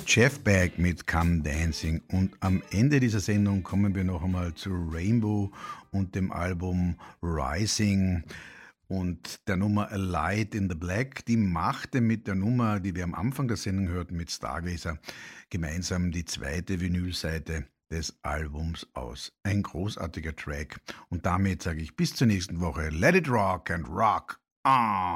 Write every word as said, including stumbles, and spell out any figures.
Jeff Beck mit Come Dancing. Und am Ende dieser Sendung kommen wir noch einmal zu Rainbow und dem Album Rising und der Nummer A Light in the Black. Die machte mit der Nummer, die wir am Anfang der Sendung hörten, mit Stargazer, gemeinsam die zweite Vinylseite des Albums aus. Ein großartiger Track. Und damit sage ich bis zur nächsten Woche. Let it rock and rock on!